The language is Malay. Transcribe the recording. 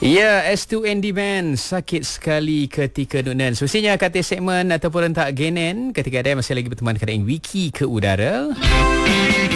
Ya, S2ND Band sakit sekali ketika Nunan. Semestinya kata segmen ataupun rentak Genen ketika ada masih lagi berteman dengan Wiki ke udara.